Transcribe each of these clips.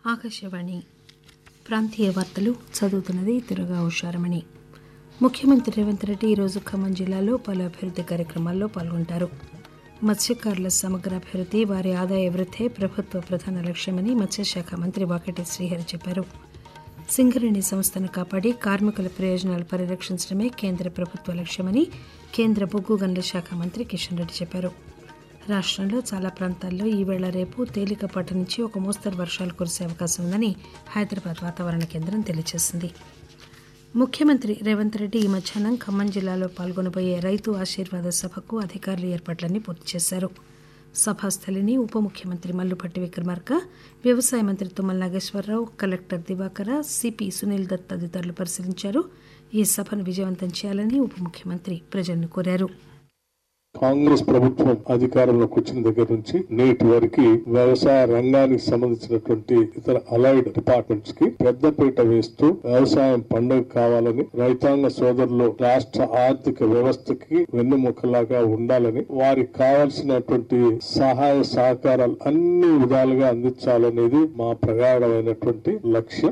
ఆకాశవాణి ప్రాంతీయ వార్తలు చదువుతున్నది తిరుగా ఉషారమణి. ముఖ్యమంత్రి రేవంత్ రెడ్డి ఈరోజు ఖమ్మం జిల్లాలో పలు అభివృద్ది కార్యక్రమాల్లో పాల్గొంటారు. మత్స్యకారుల సమగ్ర అభివృద్ది, వారి ఆదాయ వృద్ధే ప్రభుత్వ ప్రధాన లక్ష్యమని మత్స్యశాఖ మంత్రి వాకటి శ్రీహరి చెప్పారు. సింగరేణి సంస్థను కాపాడి కార్మికుల ప్రయోజనాలు పరిరక్షించడమే కేంద్ర ప్రభుత్వ లక్ష్యమని కేంద్ర బొగ్గు గనుల శాఖ మంత్రి కిషన్ రెడ్డి చెప్పారు. రాష్టంలో చాలా ప్రాంతాల్లో ఈవేళ రేపు తేలికపాటి నుంచి ఒక మోస్తరు వర్షాలు కురిసే అవకాశం ఉందని హైదరాబాద్ వాతావరణ కేంద్రం తెలియజేసింది. ముఖ్యమంత్రి రేవంత్ రెడ్డి ఈ మధ్యాహ్నం ఖమ్మం జిల్లాలో పాల్గొనబోయే రైతు ఆశీర్వాద సభకు అధికారులు ఏర్పాట్లన్నీ పూర్తి చేశారు. సభాస్థలిని ఉప ముఖ్యమంత్రి మల్లుపట్టి విక్రమార్క, వ్యవసాయ మంత్రి తుమ్మల నాగేశ్వరరావు, కలెక్టర్ దివాకర, సిపి సునీల్ దత్ తదితరులు పరిశీలించారు. ఈ సభను విజయవంతం చేయాలని ఉప ముఖ్యమంత్రి ప్రజలను కోరారు. కాంగ్రెస్ ప్రభుత్వం అధికారంలోకి వచ్చిన దగ్గర నుంచి నేటి వరకు వ్యవసాయ రంగానికి సంబంధించినటువంటి ఇతర అలైడ్ డిపార్ట్మెంట్స్ కి పెద్దపీట వేస్తూ వ్యవసాయం పండుగ కావాలని, రైతాంగ సోదరులు రాష్ట్ర ఆర్థిక వ్యవస్థకి వెన్నుముకలాగా ఉండాలని, వారికి కావాల్సినటువంటి సహాయ సహకారాలు అన్ని విధాలుగా అందించాలనేది మా ప్రగాఢమైనటువంటి లక్ష్యం.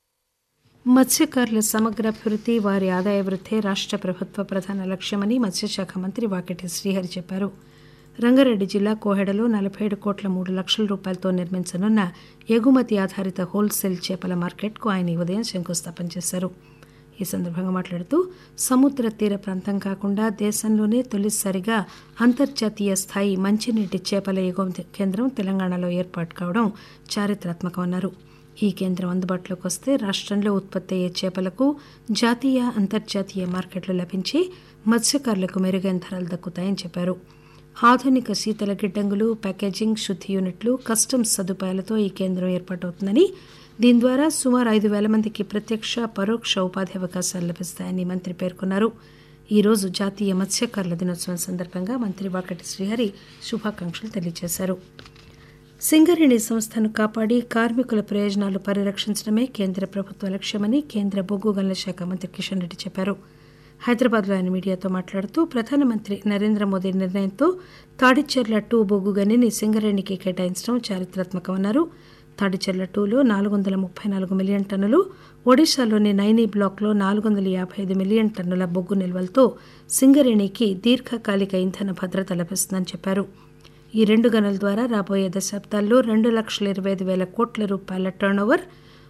మత్స్యకారుల సమగ్ర అభివృద్ది, వారి ఆదాయ వృద్ధే రాష్ట్ర ప్రభుత్వ ప్రధాన లక్ష్యమని మత్స్యశాఖ మంత్రి వాకటి శ్రీహరి చెప్పారు. రంగారెడ్డి జిల్లా కోహెడలో 47 కోట్ల 3 లక్షల రూపాయలతో నిర్మించనున్న ఎగుమతి ఆధారిత హోల్సేల్ చేపల మార్కెట్కు ఆయన ఈ ఉదయం శంకుస్థాపన చేశారు. ఈ సందర్భంగా మాట్లాడుతూ సముద్ర తీర ప్రాంతం కాకుండా దేశంలోనే తొలిసారిగా అంతర్జాతీయ స్థాయి మంచినీటి చేపల ఎగుమతి కేంద్రం తెలంగాణలో ఏర్పాటు కావడం చారిత్రాత్మకమన్నారు. ఈ కేంద్రం అందుబాటులోకి వస్తే రాష్టంలో ఉత్పత్తి అయ్యే చేపలకు జాతీయ, అంతర్జాతీయ మార్కెట్లు లభించి మత్స్యకారులకు మెరుగైన ధరలు దక్కుతాయని చెప్పారు. ఆధునిక శీతల గిడ్డంగులు, ప్యాకేజింగ్, శుద్ది యూనిట్లు, కస్టమ్స్ సదుపాయాలతో ఈ కేంద్రం ఏర్పాటవుతుందని, దీని ద్వారా సుమారు 5,000 మందికి ప్రత్యక్ష, పరోక్ష ఉపాధి అవకాశాలు లభిస్తాయని మంత్రి పేర్కొన్నారు. ఈ రోజు జాతీయ మత్స్యకారుల దినోత్సవం సందర్భంగా మంత్రి వాకటి శ్రీహరి శుభాకాంక్షలు తెలియజేశారు. సింగరేణి సంస్థను కాపాడి కార్మికుల ప్రయోజనాలు పరిరక్షించడమే కేంద్ర ప్రభుత్వ లక్ష్యమని కేంద్ర బొగ్గు గనుల శాఖ మంత్రి కిషన్ రెడ్డి చెప్పారు. హైదరాబాద్లో ఆయన మీడియాతో మాట్లాడుతూ ప్రధానమంత్రి నరేంద్ర మోదీ నిర్ణయంతో తాడిచెర్ల 2 బొగ్గు గనిని సింగరేణికి కేటాయించడం చారిత్రాత్మకమన్నారు. తాడిచెర్ల 2లో 434 మిలియన్ టన్నులు, ఒడిశాలోని నైనీ బ్లాక్లో 455 మిలియన్ టన్నుల బొగ్గు నిల్వలతో సింగరేణికి దీర్ఘకాలిక ఇంధన భద్రత లభిస్తుందని చెప్పారు. ఈ 2 గనుల ద్వారా రాబోయే దశాబ్దాల్లో 2,25,000 కోట్ల రూపాయల టర్నోవర్,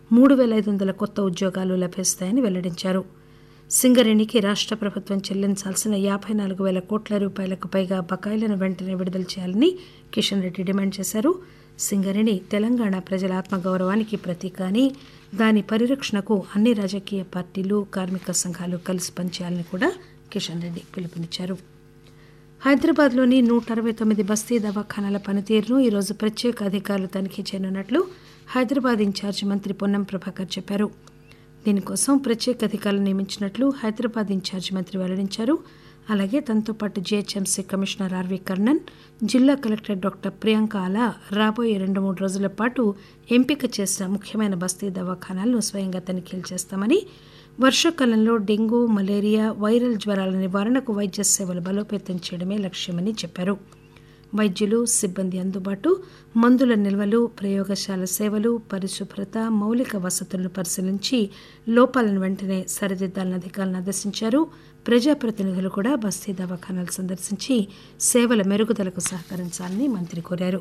3,500 కొత్త ఉద్యోగాలు లభిస్తాయని వెల్లడించారు. సింగరేణికి రాష్ట్ర ప్రభుత్వం చెల్లించాల్సిన 54,000 కోట్ల రూపాయలకు పైగా బకాయిలను వెంటనే విడుదల చేయాలని కిషన్ రెడ్డి డిమాండ్ చేశారు. సింగరేణి తెలంగాణ ప్రజల ఆత్మగౌరవానికి ప్రతీక అని, దాని పరిరక్షణకు అన్ని రాజకీయ పార్టీలు, కార్మిక సంఘాలు కలిసి పనిచేయాలని కూడా కిషన్ రెడ్డి పిలుపునిచ్చారు. హైదరాబాద్లోని 169 బస్తీ దవాఖానాల పనితీరును ఈరోజు ప్రత్యేక అధికారులు తనిఖీ చేయనున్నట్లు హైదరాబాద్ ఇన్ఛార్జి మంత్రి పొన్నం ప్రభాకర్ చెప్పారు. దీనికోసం ప్రత్యేక అధికారులు నియమించినట్లు హైదరాబాద్ ఇన్ఛార్జి మంత్రి వెల్లడించారు. అలాగే తనతో పాటు జీహెచ్ఎంసీ కమిషనర్ ఆర్వి కర్ణన్, జిల్లా కలెక్టర్ డాక్టర్ ప్రియాంక ఆలా రాబోయే 2-3 రోజుల పాటు ఎంపిక చేసిన ముఖ్యమైన బస్తీ దవాఖానాలను స్వయంగా తనిఖీలు చేస్తామని, వర్షాకాలంలో డెంగూ, మలేరియా, వైరల్ జ్వరాల నివారణకు వైద్య సేవలు బలోపేతం చేయడమే లక్ష్యమని చెప్పారు. వైద్యులు, సిబ్బంది అందుబాటు, మందుల నిల్వలు, ప్రయోగశాల సేవలు, పరిశుభ్రత, మౌలిక వసతులను పరిశీలించి లోపాలను వెంటనే సరిదిద్దాలని అధికారులను ఆదేశించారు. ప్రజాప్రతినిధులు కూడా బస్తీ దవాఖానాలు సందర్శించి సేవల మెరుగుదలకు సహకరించాలని మంత్రి కోరారు.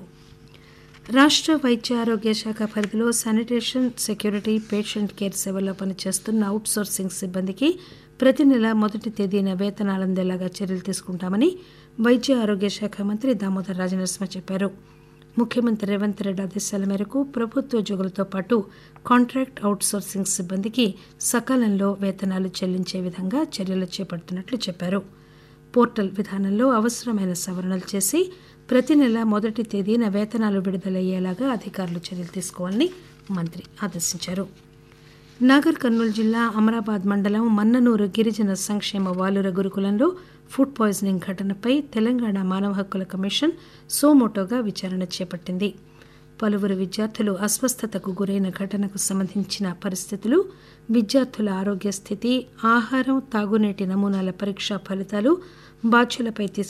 రాష్ట్ర వైద్య ఆరోగ్య శాఖ పరిధిలో శానిటేషన్, సెక్యూరిటీ, పేషెంట్ కేర్ సేవల్లో పనిచేస్తున్న అవుట్ సోర్సింగ్ సిబ్బందికి ప్రతి నెల మొదటి తేదీన వేతనాలు అందేలాగా చర్యలు తీసుకుంటామని వైద్య ఆరోగ్య శాఖ మంత్రి దామోదర్ రాజనరసింహ చెప్పారు. ముఖ్యమంత్రి రేవంత్ రెడ్డి ఆదేశాల మేరకు ప్రభుత్వోద్యోగులతో పాటు కాంట్రాక్ట్ అవుట్ సోర్సింగ్ సిబ్బందికి సకాలంలో వేతనాలు చెల్లించే విధంగా చర్యలు చేపడుతున్నట్లు చెప్పారు. పోర్టల్ విధానంలో అవసరమైన సవరణలు చేసి ప్రతి నెల మొదటి తేదీన వేతనాలు విడుదలయ్యేలాగా అధికారులు చర్యలు తీసుకోవాలని మంత్రి ఆదేశించారు. నాగర్ కర్నూలు జిల్లా అమరాబాద్ మండలం మన్ననూరు గిరిజన సంక్షేమ బాలుర గురుకులంలో ఫుడ్ పాయిజనింగ్ ఘటనపై తెలంగాణ మానవ హక్కుల కమిషన్ సోమోటోగా విచారణ చేపట్టింది. పలువురు విద్యార్థులు అస్వస్థతకు గురైన ఘటనకు సంబంధించిన పరిస్థితులు, విద్యార్థుల ఆరోగ్య స్థితి, ఆహారం, తాగునీటి నమూనాల పరీక్షా ఫలితాలు, బాధ్యులపై